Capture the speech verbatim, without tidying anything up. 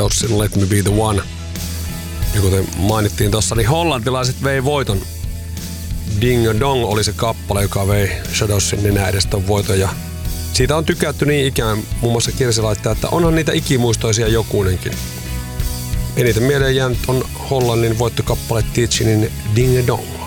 Shadowsin Let Me Be The One. Ja kuten mainittiin tossa, niin hollantilaiset vei voiton. Ding Dong oli se kappale, joka vei Shadowsin nenä edestä voiton. Ja siitä on tykätty niin ikään, muun muassa Kirsi laittaa, että onhan niitä ikimuistoisia jokunenkin. Eniten mieleen jäänyt on Hollannin voittokappale Teachinin Ding Dong.